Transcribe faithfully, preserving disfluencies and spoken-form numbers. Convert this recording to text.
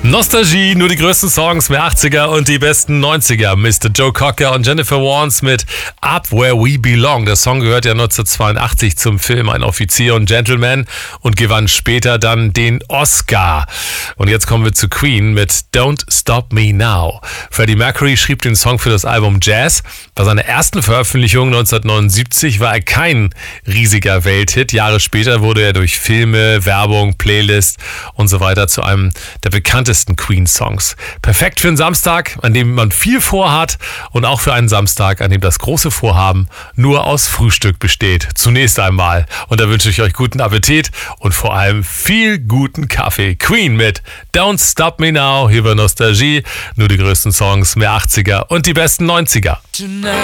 Nostalgie, nur die größten Songs, mehr achtziger und die besten neunziger. Mister Joe Cocker und Jennifer Warnes mit Up Where We Belong. Der Song gehört ja neunzehnhundertzweiundachtzig zum Film Ein Offizier und Gentleman und gewann später dann den Oscar. Und jetzt kommen wir zu Queen mit Don't Stop Me Now. Freddie Mercury schrieb den Song für das Album Jazz. Bei seiner ersten Veröffentlichung neunzehnhundertneunundsiebzig war er kein riesiger Welthit. Jahre später wurde er durch Filme, Werbung, Playlist und so weiter zu einem der bekanntesten Queen-Songs. Perfekt für einen Samstag, an dem man viel vorhat und auch für einen Samstag, an dem das große Vorhaben nur aus Frühstück besteht. Zunächst einmal. Und da wünsche ich euch guten Appetit und vor allem viel guten Kaffee. Queen mit Don't Stop Me Now, hier bei Nostalgie. Nur die größten Songs, mehr achtziger und die besten neunziger.